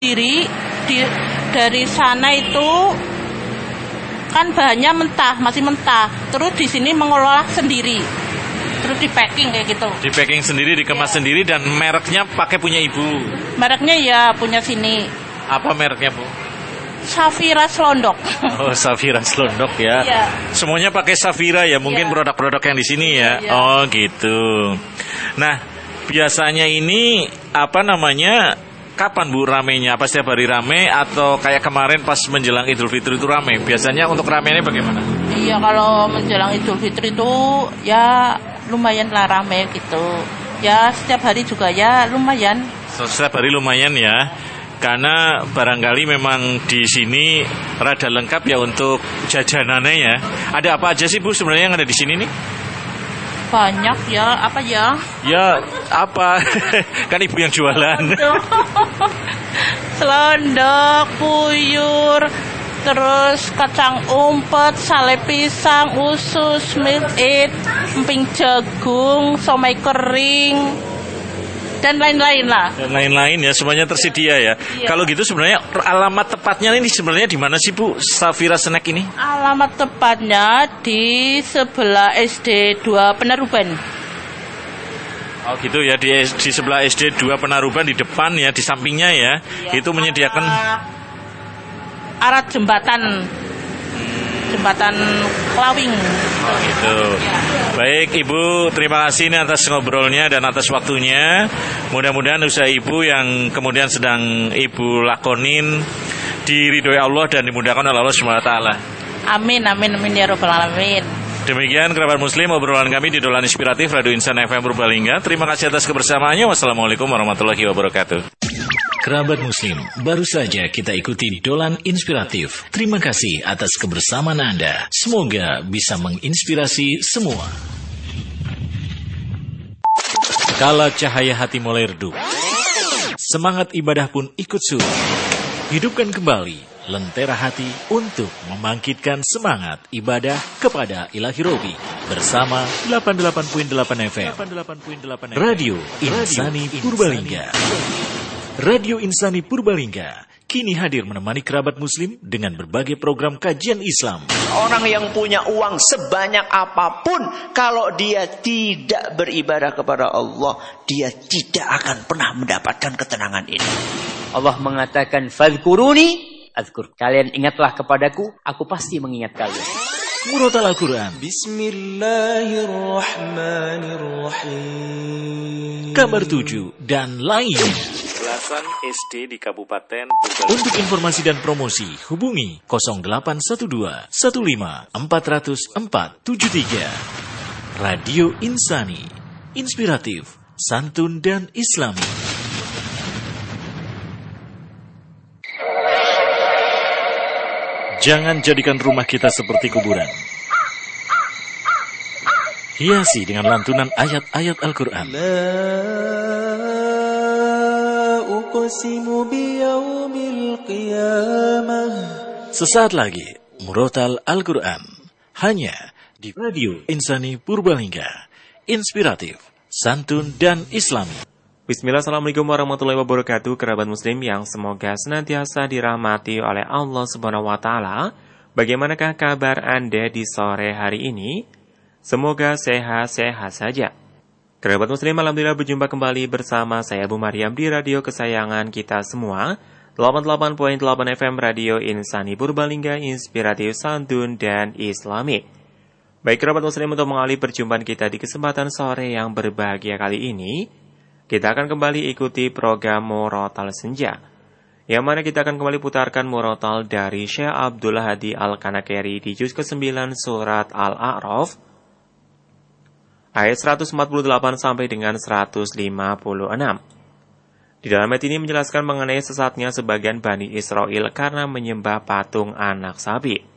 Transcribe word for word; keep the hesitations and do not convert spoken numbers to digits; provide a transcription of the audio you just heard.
Diri di, dari sana itu kan bahannya mentah, masih mentah. Terus di sini mengolah sendiri. Terus di packing kayak gitu. Di packing sendiri, dikemas ya. Sendiri dan mereknya pakai punya ibu. Mereknya ya punya sini. Apa mereknya, Bu? Safira Slondok. Oh, Safira Slondok ya. Ya. Semuanya pakai Safira ya, mungkin ya. Produk-produk yang di sini ya. Ya. Oh, gitu. Nah, biasanya ini apa namanya? Kapan Bu ramenya? Apa setiap hari rame atau kayak kemarin pas menjelang Idul Fitri itu rame? Biasanya untuk ramenya bagaimana? Iya, kalau menjelang Idul Fitri itu ya lumayan lah rame gitu. Ya setiap hari juga ya lumayan. Setiap hari lumayan ya. Karena barangkali memang di sini rada lengkap ya untuk jajanannya ya. Ada apa aja sih Bu sebenarnya yang ada di sini nih? Banyak ya, apa ya? Ya, apa? Kan ibu yang jualan. Selondok, puyur, terus kacang umpet, sale pisang, usus, milk it, emping jagung, somai kering, dan lain-lain lah. Dan lain-lain ya, semuanya tersedia ya. Iya. Kalau gitu sebenarnya alamat tepatnya ini sebenarnya di mana sih Bu, Safira Snack ini? Alamat tepatnya di sebelah S D dua Penaruban. Oh gitu ya, di, di sebelah S D dua Penaruban di depan ya, di sampingnya ya. Iya, itu menyediakan arah jembatan. Jembatan Kelawing. Oh gitu. Baik Ibu, terima kasih ini atas ngobrolnya dan atas waktunya. Mudah-mudahan usaha Ibu yang kemudian sedang Ibu lakonin diridhoi Allah dan dimudahkan oleh Allah subhanahu wa taala. Amin, amin, amin ya rabbal alamin. Demikian kerabat muslim obrolan kami di Dolan Inspiratif Radio Insan F M Purbalingga. Terima kasih atas kebersamaannya. Wassalamualaikum warahmatullahi wabarakatuh. Kerabat muslim, baru saja kita ikuti Dolan Inspiratif. Terima kasih atas kebersamaan Anda. Semoga bisa menginspirasi semua. Kala cahaya hati mulai redup, semangat ibadah pun ikut surut. Hidupkan kembali lentera hati untuk membangkitkan semangat ibadah kepada Ilahi Robi bersama delapan puluh delapan koma delapan F M Radio Insani Purbalingga. Radio Insani Purbalingga kini hadir menemani kerabat muslim dengan berbagai program kajian Islam. Orang yang punya uang sebanyak apapun, kalau dia tidak beribadah kepada Allah, dia tidak akan pernah mendapatkan ketenangan ini. Allah mengatakan, "Fadhkuruni adzkur." Kalian ingatlah kepadaku, aku pasti mengingat kalian. Murotal Al-Quran. Bismillahirrahmanirrahim. Kabar tujuh dan lainnya. Belasan S D di Kabupaten Purbalingga. Untuk informasi dan promosi, hubungi nol delapan satu dua satu lima empat nol nol empat tujuh tiga. Radio Insani, inspiratif, santun dan islami. Jangan jadikan rumah kita seperti kuburan. Hiasi dengan lantunan ayat-ayat Al-Quran. Sesaat lagi, Murotal Al-Quran. Hanya di Radio Insani Purbalingga. Inspiratif, santun dan islami. Bismillah, assalamualaikum warahmatullahi wabarakatuh. Kerabat muslim yang semoga senantiasa dirahmati oleh Allah subhanahu wa ta'ala. Bagaimanakah kabar Anda di sore hari ini? Semoga sehat-sehat saja. Kerabat muslim, alhamdulillah berjumpa kembali bersama saya Bu Maryam di radio kesayangan kita semua, delapan puluh delapan koma delapan F M Radio Insani Purbalingga, inspiratif, santun dan islami. Baik kerabat muslim, untuk mengawali perjumpaan kita di kesempatan sore yang berbahagia kali ini, kita akan kembali ikuti program Murotal Senja, yang mana kita akan kembali putarkan murotal dari Syekh Abdul Hadi Al-Kanakeri di juz kesembilan surat Al-A'raf, ayat seratus empat puluh delapan sampai dengan seratus lima puluh enam. Di dalam ayat ini menjelaskan mengenai sesatnya sebagian Bani Israel karena menyembah patung anak sapi.